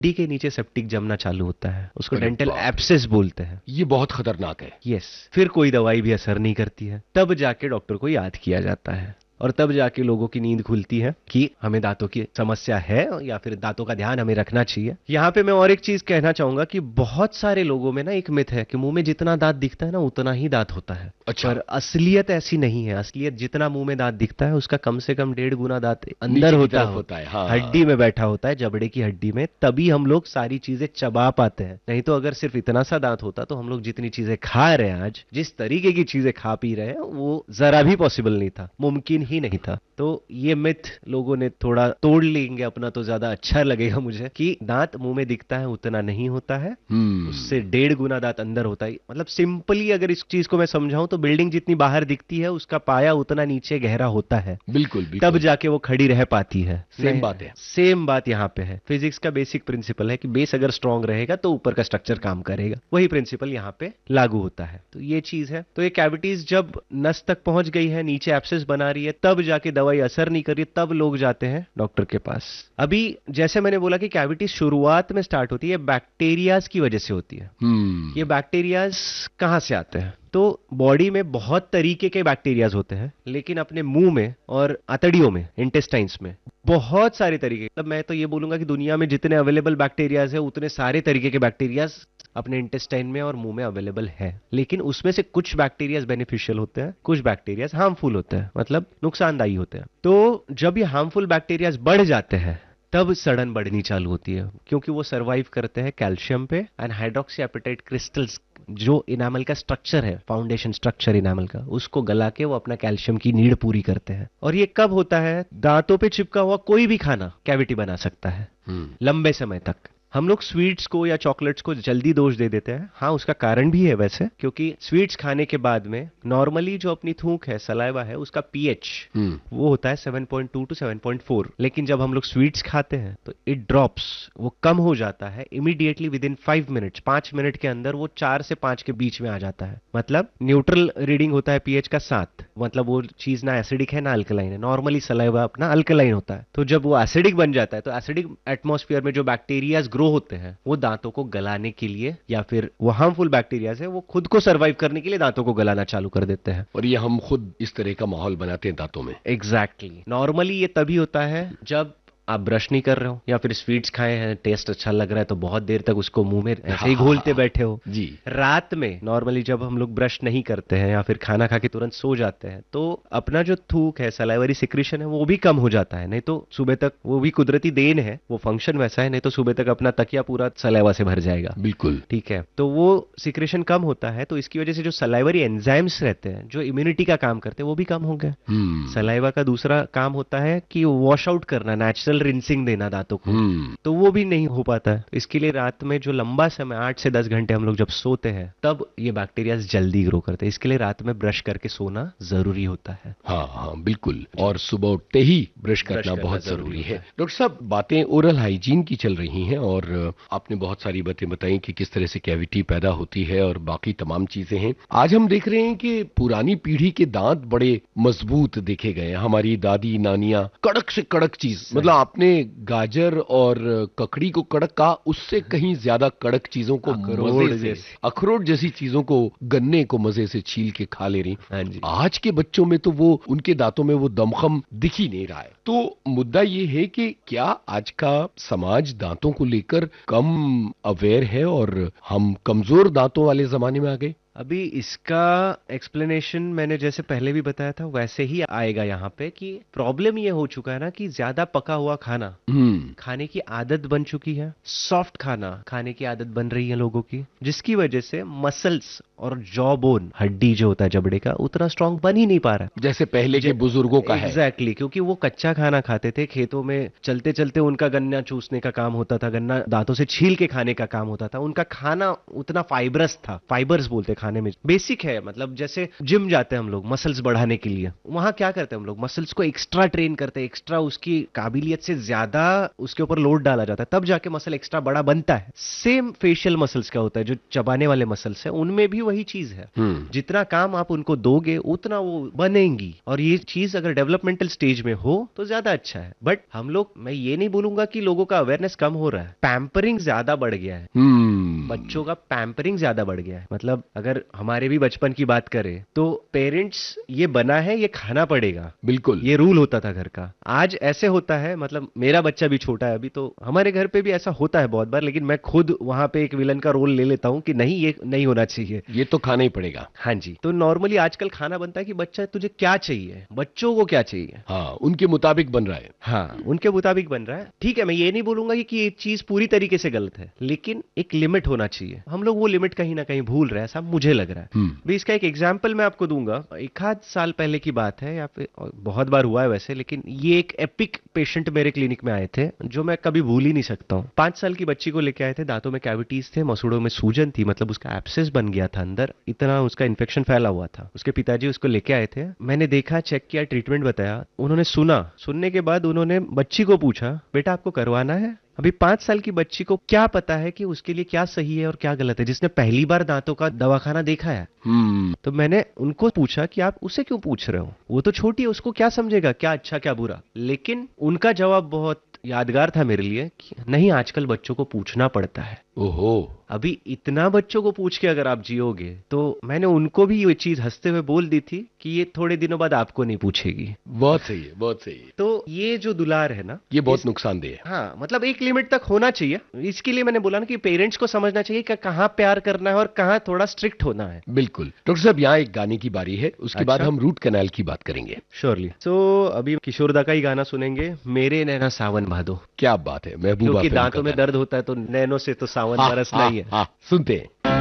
हड्डी के नीचे सेप्टिक जमना चालू होता है, उसको अरे डेंटल बाप रे, एब्सेस बोलते हैं। ये बहुत खतरनाक है। यस, फिर कोई दवाई भी असर नहीं करती है, तब जाके डॉक्टर को याद किया जाता है और तब जाके लोगों की नींद खुलती है कि हमें दांतों की समस्या है या फिर दांतों का ध्यान हमें रखना चाहिए। यहाँ पे मैं और एक चीज कहना चाहूंगा कि बहुत सारे लोगों में ना एक मिथ है कि मुंह में जितना दांत दिखता है ना उतना ही दांत होता है। अच्छा। पर असलियत ऐसी नहीं है। असलियत जितना मुंह में दांत दिखता है उसका कम से कम 1.5 गुना दांत अंदर नीचे की होता तरफ हो, होता है, हाँ। हड्डी में बैठा होता है, जबड़े की हड्डी में। तभी हम लोग सारी चीजें चबा पाते हैं। नहीं तो अगर सिर्फ इतना सा दांत होता तो हम लोग जितनी चीजें खा रहे हैं आज, जिस तरीके की चीजें खा पी रहे हैं, वो जरा भी पॉसिबल नहीं था, मुमकिन ही नहीं था। तो ये मिथ लोगों ने थोड़ा तोड़ लेंगे अपना तो ज्यादा अच्छा लगेगा मुझे, कि दांत मुंह में दिखता है उतना नहीं होता है, उससे 1.5 गुना दांत अंदर होता है। मतलब सिंपली अगर इस चीज को मैं समझाऊं तो बिल्डिंग जितनी बाहर दिखती है उसका पाया उतना नीचे गहरा होता है, बिल्कुल तब बिल्कुल, जाके वो खड़ी रह पाती है। सेम बात है। सेम बात यहाँ पे है। फिजिक्स का बेसिक प्रिंसिपल है कि बेस अगर स्ट्रांग रहेगा तो ऊपर का स्ट्रक्चर काम करेगा, वही प्रिंसिपल यहाँ पे लागू होता है। तो ये चीज है। तो ये कैविटीज जब नस तक पहुंच गई है, नीचे एब्सेस बना रही है, तब जाके दवाई असर नहीं कर रही है, तब लोग जाते हैं डॉक्टर के पास। अभी जैसे मैंने बोला कि कैविटी शुरुआत में स्टार्ट होती है, बैक्टीरियाज की वजह से होती है। ये बैक्टीरियाज कहाँ से आते हैं? तो बॉडी में बहुत तरीके के बैक्टीरियाज होते हैं, लेकिन अपने मुंह में और आंतड़ियों में, इंटेस्टाइन्स में, बहुत सारे तरीके। मतलब मैं तो ये बोलूंगा कि दुनिया में जितने अवेलेबल बैक्टीरियाज है उतने सारे तरीके के बैक्टीरियाज अपने इंटेस्टाइन में और मुंह में अवेलेबल है। लेकिन उसमें से कुछ बैक्टीरियाज बेनिफिशियल होते हैं, कुछ बैक्टीरियाज हार्मफुल होते हैं, मतलब नुकसानदायी होते हैं। तो जब ये हार्मफुल बैक्टीरियाज बढ़ जाते हैं तब सड़न बढ़नी चालू होती है, क्योंकि वो सरवाइव करते हैं कैल्शियम पे एंड हाइड्रोक्सी एपेटाइट क्रिस्टल्स, जो इनामल का स्ट्रक्चर है, फाउंडेशन स्ट्रक्चर इनामल का, उसको गला के वो अपना कैल्शियम की नीड पूरी करते हैं। और ये कब होता है? दांतों पे चिपका हुआ कोई भी खाना कैविटी बना सकता है लंबे समय तक। हम लोग स्वीट्स को या चॉकलेट्स को जल्दी दोष दे देते हैं। हाँ, उसका कारण भी है वैसे, क्योंकि स्वीट्स खाने के बाद में नॉर्मली जो अपनी थूक है, सलाइवा है, उसका पीएच वो होता है 7.2 टू 7.4। लेकिन जब हम लोग स्वीट्स खाते हैं तो इट ड्रॉप्स, वो कम हो जाता है immediately with in 5 minutes. 5 minute के अंदर वो 4 से 5 के बीच में आ जाता है। मतलब न्यूट्रल रीडिंग होता है पीएच का 7, मतलब वो चीज ना एसिडिक है ना अल्कलाइन है। नॉर्मली सलाइवा अपना अल्कलाइन होता है। तो जब वो एसिडिक बन जाता है तो एसिडिक एटमॉस्फेयर में जो बैक्टीरियाज ग्रो होते हैं वो दांतों को गलाने के लिए, या फिर वो हार्मफुल बैक्टीरियाज है वो खुद को सर्वाइव करने के लिए दांतों को गलाना चालू कर देते हैं। और ये हम खुद इस तरह का माहौल बनाते हैं दांतों में। एग्जैक्टली। नॉर्मली ये तभी होता है जब आप ब्रश नहीं कर रहे हो या फिर स्वीट्स खाए हैं, टेस्ट अच्छा लग रहा है तो बहुत देर तक उसको मुंह में ऐसे ही घोलते बैठे हो जी। रात में नॉर्मली जब हम लोग ब्रश नहीं करते हैं या फिर खाना खा के तुरंत सो जाते हैं तो अपना जो थूक है, सलाइवरी सिक्रीशन है, वो भी कम हो जाता है। नहीं तो सुबह तक, वो भी कुदरती देन है, वो फंक्शन वैसा है, नहीं तो सुबह तक अपना तकिया पूरा सलाइवा से भर जाएगा। बिल्कुल ठीक है, तो वो सिक्रेशन कम होता है, तो इसकी वजह से जो सलाइवरी एंजाइम्स रहते हैं जो इम्यूनिटी का काम करते हैं वो भी कम हो गए। सलाइवा का दूसरा काम होता है कि वॉश आउट करना, नेचुरल रिंसिंग देना दांतों को, तो वो भी नहीं हो पाता है। इसके लिए रात में जो लंबा समय 8 से 10 घंटे हम लोग जब सोते हैं तब ये बैक्टीरिया जल्दी ग्रो करते हैं। इसके लिए रात में ब्रश करके सोना जरूरी होता है। हाँ हाँ बिल्कुल, और सुबह उठते ही ब्रश करना बहुत जरूरी है। डॉक्टर साहब, बातें ओरल हाइजीन की चल रही हैं और आपने बहुत सारी बातें बताई कि किस तरह से कैविटी पैदा होती है और बाकी तमाम चीजें हैं। आज हम देख रहे हैं कि पुरानी पीढ़ी के दांत बड़े मजबूत देखे गए हैं। हमारी दादी नानियां कड़क से कड़क चीज, मतलब आपने गाजर और ककड़ी को कड़क कहा, उससे कहीं ज्यादा कड़क चीजों को अखरोट जैसी चीजों को, गन्ने को मजे से छील के खा ले रही। हाँ जी। आज के बच्चों में तो वो, उनके दांतों में वो दमखम दिख ही नहीं रहा है। तो मुद्दा ये है कि क्या आज का समाज दांतों को लेकर कम अवेयर है और हम कमजोर दांतों वाले जमाने में आ गए? अभी इसका एक्सप्लेनेशन मैंने जैसे पहले भी बताया था वैसे ही आएगा यहाँ पे, कि प्रॉब्लम ये हो चुका है ना कि ज्यादा पका हुआ खाना खाने की आदत बन चुकी है। सॉफ्ट खाना खाने की आदत बन रही है लोगों की, जिसकी वजह से मसल्स और जॉ बोन, हड्डी जो होता है जबड़े का, उतना स्ट्रांग बन ही नहीं पा रहा है जैसे पहले के बुजुर्गों का है। एग्जैक्टली, क्योंकि वो कच्चा खाना खाते थे, खेतों में चलते चलते उनका गन्ना चूसने का काम होता था, गन्ना दांतों से छील के खाने का काम होता था। उनका खाना उतना फाइबरस था, फाइबर्स बोलते खाने में, बेसिक है। मतलब जैसे जिम जाते हैं हम लोग मसल्स बढ़ाने के लिए, वहां क्या करते हैं हम लोग, मसल्स को एक्स्ट्रा ट्रेन करते हैं, एक्स्ट्रा उसकी काबिलियत से ज्यादा उसके ऊपर लोड डाला जाता है, तब जाके मसल एक्स्ट्रा बड़ा बनता है। सेम फेशियल मसल्स क्या होता है, जो चबाने वाले मसल्स है, उनमें भी वही चीज है। जितना काम आप उनको दोगे उतना वो बनेंगी, और ये चीज अगर डेवलपमेंटल स्टेज में हो तो ज्यादा अच्छा है। बट हम लोग, मैं ये नहीं बोलूंगा कि लोगों का अवेयरनेस कम हो रहा है, पैम्परिंग ज्यादा बढ़ गया है। बच्चों का पैम्परिंग ज्यादा बढ़ गया है। मतलब अगर हमारे भी बचपन की बात करें तो पेरेंट्स, ये बना है ये खाना पड़ेगा, बिल्कुल, ये रूल होता था घर का। आज ऐसे होता है, मतलब मेरा बच्चा भी छोटा है अभी, तो हमारे घर पे भी ऐसा होता है बहुत बार, लेकिन मैं खुद वहां पे एक विलन का रोल ले लेता हूं कि नहीं, ये नहीं होना चाहिए, ये तो खाना ही पड़ेगा। हाँ जी। तो नॉर्मली आजकल खाना बनता है कि बच्चा तुझे क्या चाहिए, बच्चों को क्या चाहिए, हाँ, उनके मुताबिक बन रहा है। हाँ, उनके मुताबिक बन रहा है। ठीक है, मैं ये नहीं बोलूंगा कि ये चीज पूरी तरीके से गलत है, लेकिन एक लिमिट होना चाहिए। हम लोग वो लिमिट कहीं ना कहीं भूल रहे हैं, ऐसा मुझे लग रहा है। भी इसका एक एग्जाम्पल मैं आपको दूंगा। एक आध साल पहले की बात है, या फिर बहुत बार हुआ है वैसे, लेकिन ये एक एपिक पेशेंट मेरे क्लिनिक में आए थे जो मैं कभी भूल ही नहीं सकता हूँ। 5 साल की बच्ची को लेके आए थे, दांतों में कैविटीज थे, मसूड़ों में सूजन थी, मतलब उसका एब्सेस बन गया था अंदर, इतना उसका इन्फेक्शन फैला हुआ था। उसके पिताजी उसको लेके आए थे, मैंने देखा, चेक किया, ट्रीटमेंट बताया, उन्होंने सुनने के बाद उन्होंने बच्ची को पूछा, बेटा आपको करवाना है? अभी 5 साल की बच्ची को क्या पता है कि उसके लिए क्या सही है और क्या गलत है, जिसने पहली बार दांतों का दवाखाना देखा है। तो मैंने उनको पूछा कि आप उसे क्यों पूछ रहे हो, वो तो छोटी है, उसको क्या समझेगा, क्या अच्छा क्या बुरा। लेकिन उनका जवाब बहुत यादगार था मेरे लिए कि नहीं, आजकल बच्चों को पूछना पड़ता है। ओहो, अभी इतना बच्चों को पूछ के अगर आप जियोगे, तो मैंने उनको भी ये चीज हंसते हुए बोल दी थी कि ये थोड़े दिनों बाद आपको नहीं पूछेगी। बहुत सही है, बहुत सही है। तो ये जो दुलार है ना, ये बहुत नुकसानदेह है। हाँ, मतलब एक लिमिट तक होना चाहिए। इसके लिए मैंने बोला ना कि पेरेंट्स को समझना चाहिए कि कहाँ प्यार करना है और कहाँ थोड़ा स्ट्रिक्ट होना है। बिल्कुल। डॉक्टर साहब, यहाँ एक गाने की बारी है, उसके बाद हम रूट कैनाल की बात करेंगे। श्योरली। सो अभी किशोर दा का ही गाना सुनेंगे, मेरे नैना सावन भादो। क्या बात है, महबूबा, क्योंकि दांतों में दर्द होता है तो नैनों से तो सावन बरसना ही है। सुनते हैं।